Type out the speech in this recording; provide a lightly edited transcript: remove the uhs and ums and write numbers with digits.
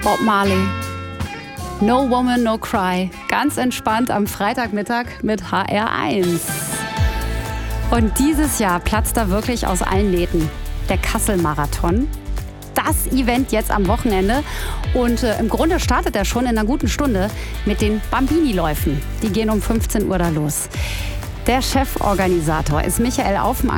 Bob Marley. No Woman, No Cry. Ganz entspannt am Freitagmittag mit HR1. Und dieses Jahr platzt da wirklich aus allen Nähten. Der Kassel-Marathon. Das Event jetzt am Wochenende. Und im Grunde startet er schon in einer guten Stunde mit den Bambini-Läufen. Die gehen um 15 Uhr da los. Der Cheforganisator ist Michael Aufmann.